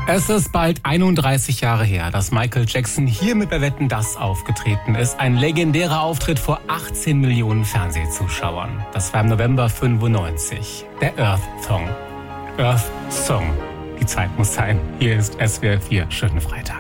Es ist bald 31 Jahre her, dass Michael Jackson hier mit bei Wetten, dass aufgetreten ist. Ein legendärer Auftritt vor 18 Millionen Fernsehzuschauern. Das war im November 95. Der Earth Song. Earth Song. Die Zeit muss sein. Hier ist SWR 4. Schönen Freitag.